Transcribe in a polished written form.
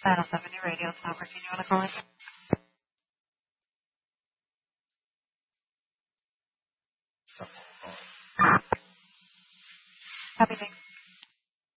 Battle 70 radio, it's not working. You want to call it? Happy Thanksgiving.